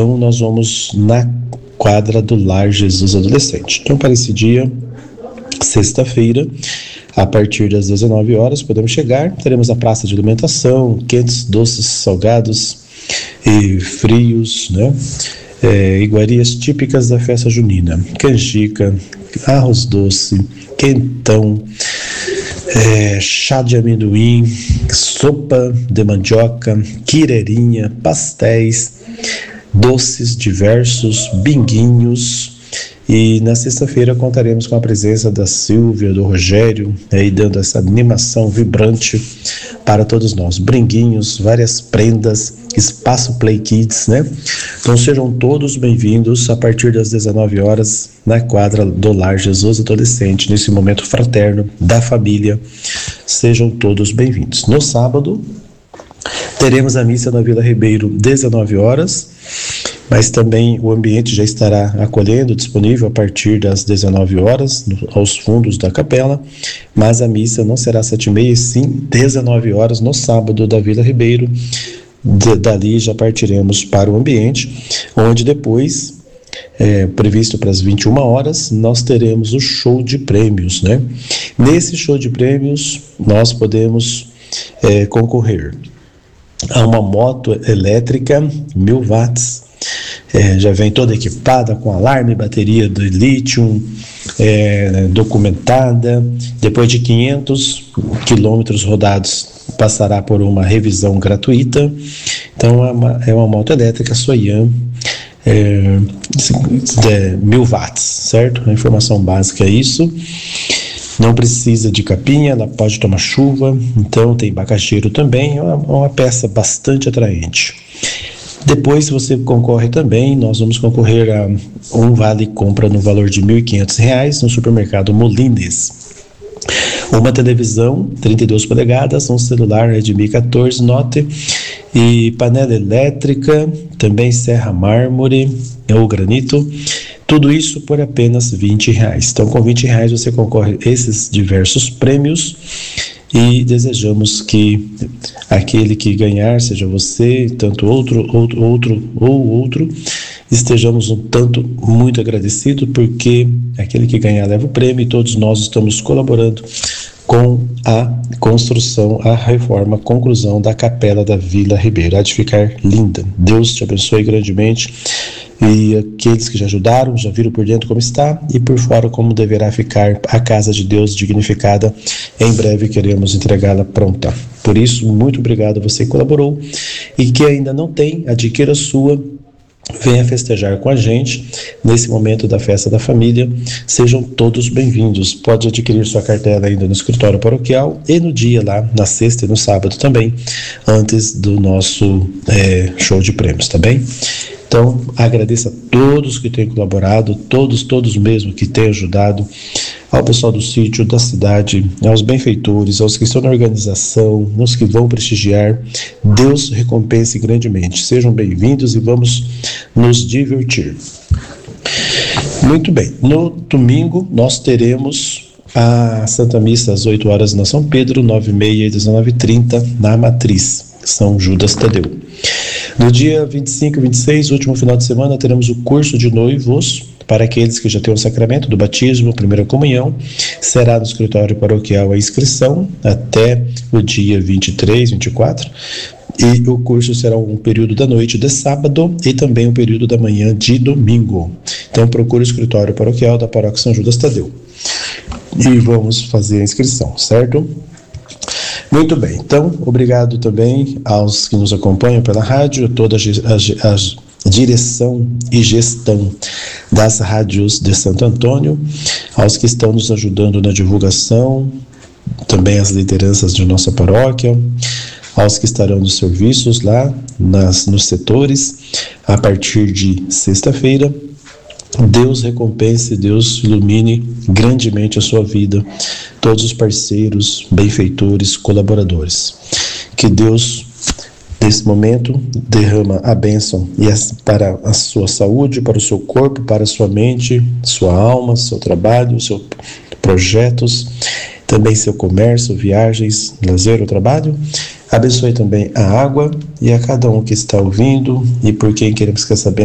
Então nós vamos na quadra do Lar Jesus Adolescente. Então para esse dia, sexta-feira, a partir das 19 horas, podemos chegar. Teremos a praça de alimentação, quentes, doces, salgados e frios, né? Iguarias típicas da festa junina: canjica, arroz doce, quentão, chá de amendoim, sopa de mandioca, quireirinha, pastéis, doces diversos, binguinhos. E na sexta-feira contaremos com a presença da Silvia, do Rogério, aí dando essa animação vibrante para todos nós. Brinquinhos, várias prendas, espaço Play Kids, né? Então sejam todos bem-vindos a partir das 19 horas na quadra do Lar Jesus Adolescente, nesse momento fraterno da família. Sejam todos bem-vindos. No sábado, teremos a missa na Vila Ribeiro, 19 horas, mas também o ambiente já estará acolhendo, disponível a partir das 19 horas, aos fundos da capela, mas a missa não será 7h30, e sim 19 horas no sábado da Vila Ribeiro. Dali já partiremos para o ambiente, onde depois, previsto para as 21 horas, nós teremos o show de prêmios, né? Nesse show de prêmios, nós podemos concorrer a uma moto elétrica 1000 watts, já vem toda equipada com alarme, bateria de lítio, documentada. Depois de 500 quilômetros rodados, passará por uma revisão gratuita. Então é uma moto elétrica Soyan, 1000 watts, certo? A informação básica é isso. Não precisa de capinha, ela pode tomar chuva, então tem bacaxeiro também, é uma peça bastante atraente. Depois você concorre também, nós vamos concorrer a um vale compra no valor de R$ 1.500 no supermercado Molines. Uma televisão 32 polegadas, um celular Redmi 14 Note e panela elétrica, também serra mármore ou granito. Tudo isso por apenas R$ 20. Então, com R$ 20 você concorre a esses diversos prêmios e desejamos que aquele que ganhar, seja você, tanto outro, estejamos um tanto muito agradecidos, porque aquele que ganhar leva o prêmio e todos nós estamos colaborando com a construção, a reforma, a conclusão da capela da Vila Ribeiro. Há de ficar linda. Deus te abençoe grandemente. E aqueles que já ajudaram, já viram por dentro como está e por fora como deverá ficar a casa de Deus dignificada. Em breve queremos entregá-la pronta. Por isso, muito obrigado a você que colaborou, e que ainda não tem, adquira a sua. Venha festejar com a gente nesse momento da festa da família. Sejam todos bem-vindos. Pode adquirir sua cartela ainda no escritório paroquial e no dia lá, na sexta e no sábado também, antes do nosso show de prêmios, tá bem? Então, agradeço a todos que têm colaborado, todos mesmo que têm ajudado, ao pessoal do sítio, da cidade, aos benfeitores, aos que estão na organização, aos que vão prestigiar. Deus recompense grandemente. Sejam bem-vindos e vamos nos divertir. Muito bem, no domingo nós teremos a Santa Missa às 8 horas na São Pedro, 9h30 e 19h30 na Matriz, São Judas Tadeu. No dia 25 e 26, último final de semana, teremos o curso de noivos para aqueles que já têm o sacramento do batismo, primeira comunhão. Será no escritório paroquial a inscrição até o dia 23, 24. E o curso será um período da noite de sábado e também um período da manhã de domingo. Então procure o escritório paroquial da Paróquia São Judas Tadeu. E vamos fazer a inscrição, certo? Muito bem, então, obrigado também aos que nos acompanham pela rádio, toda a direção e gestão das rádios de Santo Antônio, aos que estão nos ajudando na divulgação, também as lideranças de nossa paróquia, aos que estarão nos serviços lá, nos setores, a partir de sexta-feira. Deus recompense, Deus ilumine grandemente a sua vida, todos os parceiros, benfeitores, colaboradores. Que Deus, nesse momento, derrama a bênção para a sua saúde, para o seu corpo, para a sua mente, sua alma, seu trabalho, seus projetos, também seu comércio, viagens, lazer ou trabalho. Abençoe também a água e a cada um que está ouvindo e por quem queremos que essa bênção